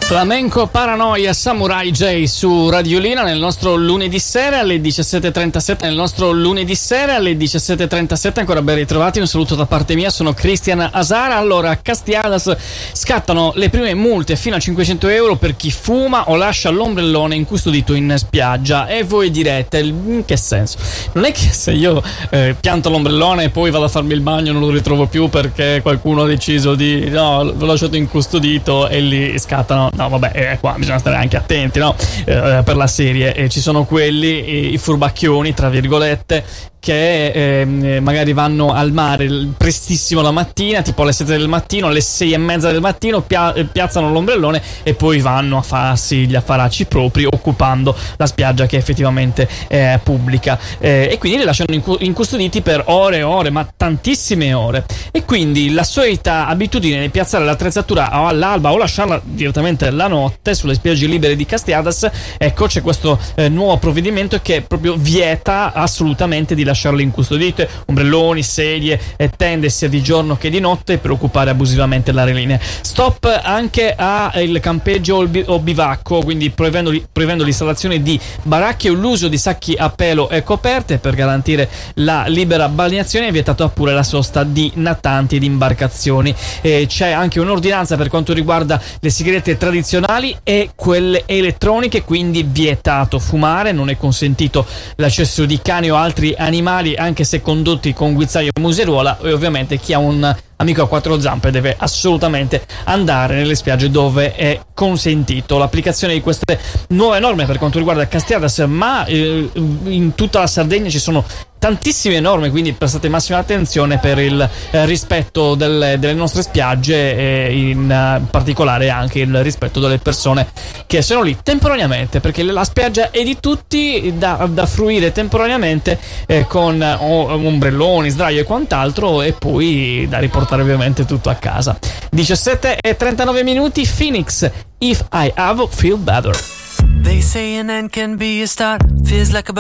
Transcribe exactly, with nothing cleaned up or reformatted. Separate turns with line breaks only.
Flamenco Paranoia Samurai J su Radiolina nel nostro lunedì sera alle diciassette e trentasette. Nel nostro lunedì sera alle diciassette e trentasette. Ancora ben ritrovati, un saluto da parte mia, sono Cristian Asara. Allora, a Castiadas scattano le prime multe fino a cinquecento euro per chi fuma o lascia l'ombrellone incustodito in spiaggia. E voi direte, in che senso? Non è che se io eh, pianto l'ombrellone e poi vado a farmi il bagno non lo ritrovo più perché qualcuno ha deciso di no, l'ho lasciato incustodito e lì scattano. No, vabbè, eh, qua bisogna stare anche attenti, no? Eh, per la serie eh, ci sono quelli, i, i furbacchioni, tra virgolette, che eh, magari vanno al mare prestissimo la mattina, tipo alle sette del mattino, alle sei e mezza del mattino, pia- piazzano l'ombrellone e poi vanno a farsi gli affaracci propri, occupando la spiaggia che effettivamente è pubblica, eh, e quindi li lasciano incu- incustoditi per ore e ore, ma tantissime ore. E quindi la solita abitudine di piazzare l'attrezzatura all'alba o lasciarla direttamente la notte sulle spiagge libere di Castiadas, ecco, c'è questo eh, nuovo provvedimento che proprio vieta assolutamente di lasciarle incustodite, ombrelloni, sedie e tende sia di giorno che di notte per occupare abusivamente le linee. Stop anche al campeggio o bivacco, quindi proibendo, proibendo l'installazione di baracche o l'uso di sacchi a pelo e coperte per garantire la libera balneazione. È vietato pure la sosta di natanti ed imbarcazioni. E c'è anche un'ordinanza per quanto riguarda le sigarette tradizionali e quelle elettroniche, quindi vietato fumare, non è consentito l'accesso di cani o altri animali anche se condotti con guizzaio e museruola, e ovviamente chi ha un amico a quattro zampe deve assolutamente andare nelle spiagge dove è consentito. L'applicazione di queste nuove norme per quanto riguarda Castiadas, ma eh, in tutta la Sardegna ci sono tantissime norme, quindi prestate massima attenzione per il eh, rispetto delle, delle nostre spiagge e in uh, particolare anche il rispetto delle persone che sono lì temporaneamente, perché la spiaggia è di tutti, da, da fruire temporaneamente eh, con oh, ombrelloni, sdraio e quant'altro, e poi da riportare ovviamente tutto a casa. diciassette e trentanove minuti. Phoenix, If I Have Feel Better.
They say an end can be a start, feels like a